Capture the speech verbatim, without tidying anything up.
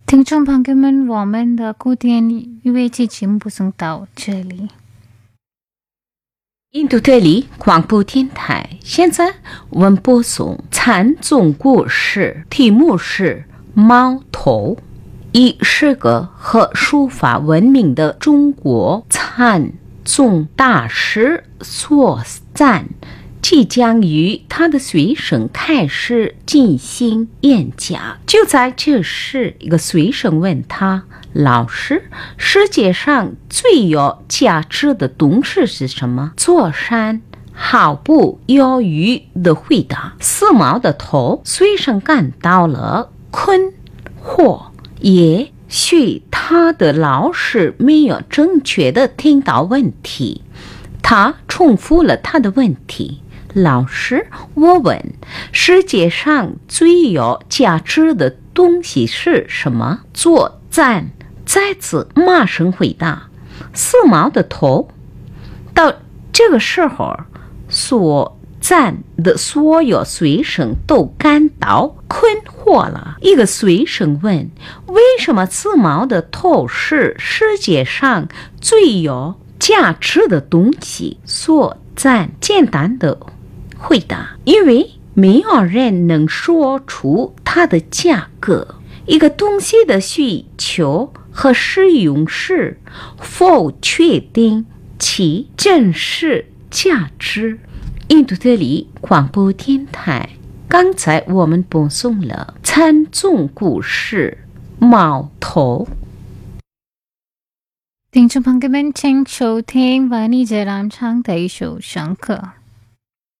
听众朋友们，我们的古典乐器节目播送到这里。 印度特里广播电台，现在我们播送禅宗故事，题目是猫头。以是个和书法闻名的中国禅宗大师所赞，即将与他的学生开始进行演讲。就在这时，一个学生问他：老师，世界上最有价值的东西是什么？座山毫不犹豫地回答：四毛的头。学生感到了困惑，也许他的老师没有正确地听到问题。他重复了他的问题：老师，我问，世界上最有价值的东西是什么？作赞再次马上回答：四毛的头。到这个时候，所赞的所有学生都感到困惑了。一个学生问：为什么四毛的头是世界上最有价值的东西？所赞简单的回答：因为没有人能说出它的价格。一个东西的需求和使用时，否确定其真实价值。印度特里广播电台，刚才我们播送了禅宗故事猫头。 听众朋友们，请收听瓦尼杰兰唱的一首圣歌。